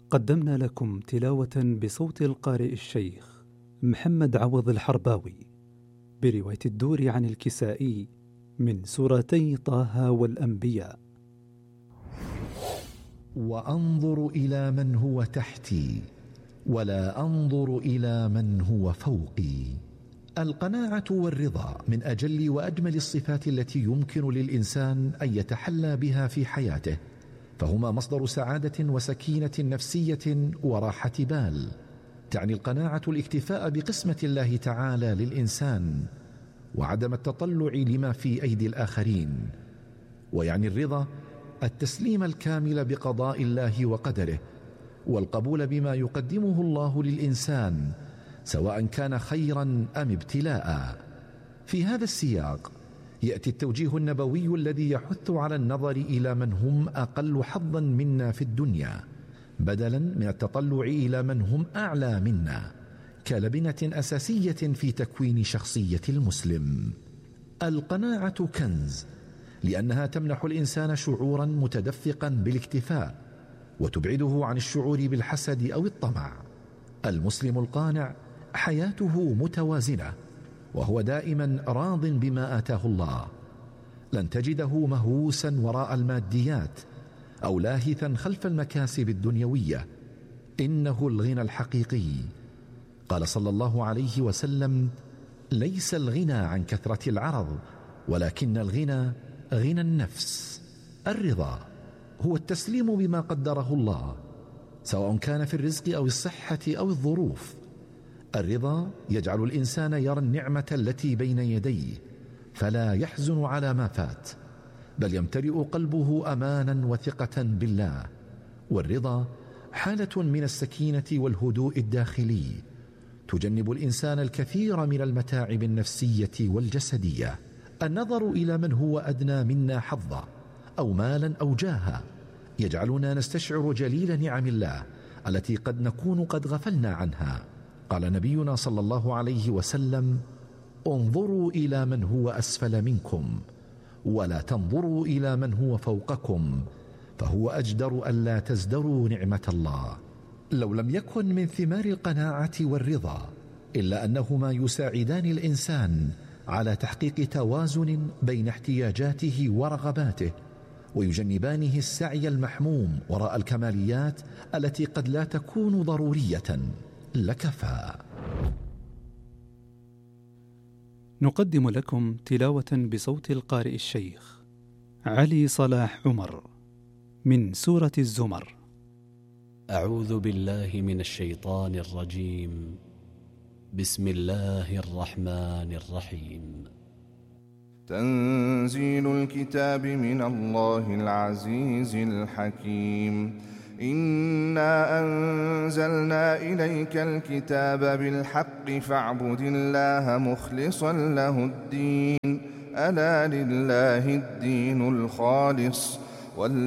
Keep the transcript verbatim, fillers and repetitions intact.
قدمنا لكم تلاوة بصوت القارئ الشيخ محمد عوض الحرباوي برواية الدوري عن الكسائي من سورتي طه والأنبياء. وأنظر إلى من هو تحتي ولا أنظر إلى من هو فوقي. القناعة والرضا من أجل وأجمل الصفات التي يمكن للإنسان أن يتحلى بها في حياته، فهما مصدر سعادة وسكينة نفسية وراحة بال. تعني القناعة الاكتفاء بقسمة الله تعالى للإنسان وعدم التطلع لما في أيدي الآخرين، ويعني الرضا التسليم الكامل بقضاء الله وقدره والقبول بما يقدمه الله للإنسان سواء كان خيرا أم ابتلاء. في هذا السياق يأتي التوجيه النبوي الذي يحث على النظر إلى من هم أقل حظا منا في الدنيا بدلا من التطلع إلى من هم أعلى منا، كلبنة أساسية في تكوين شخصية المسلم. القناعة كنز لأنها تمنح الإنسان شعورا متدفقا بالاكتفاء وتبعده عن الشعور بالحسد أو الطمع. المسلم القانع حياته متوازنة وهو دائما راض بما آتاه الله، لن تجده مهووسا وراء الماديات أو لاهثا خلف المكاسب الدنيوية. إنه الغنى الحقيقي. قال صلى الله عليه وسلم: ليس الغنى عن كثرة العرض ولكن الغنى غنى النفس. الرضا هو التسليم بما قدره الله سواء كان في الرزق أو الصحة أو الظروف. الرضا يجعل الإنسان يرى النعمة التي بين يديه فلا يحزن على ما فات، بل يمتلئ قلبه أمانا وثقة بالله. والرضا حالة من السكينة والهدوء الداخلي تجنب الإنسان الكثير من المتاعب النفسية والجسدية. النظر إلى من هو أدنى منا حظا أو مالا أو جاها يجعلنا نستشعر جليل نعم الله التي قد نكون قد غفلنا عنها. قال نبينا صلى الله عليه وسلم: انظروا إلى من هو أسفل منكم ولا تنظروا إلى من هو فوقكم فهو أجدر ألا تزدروا نعمة الله. لو لم يكن من ثمار القناعة والرضا إلا أنهما يساعدان الإنسان على تحقيق توازن بين احتياجاته ورغباته ويجنبانه السعي المحموم وراء الكماليات التي قد لا تكون ضرورية، لكفى. نقدم لكم تلاوة بصوت القارئ الشيخ علي صلاح عمر من سورة الزمر. أعوذ بالله من الشيطان الرجيم. بسم الله الرحمن الرحيم. تنزيل الكتاب من الله العزيز الحكيم. إنا أنزلنا إليك الكتاب بالحق فاعبد الله مخلصا له الدين. ألا لله الدين الخالص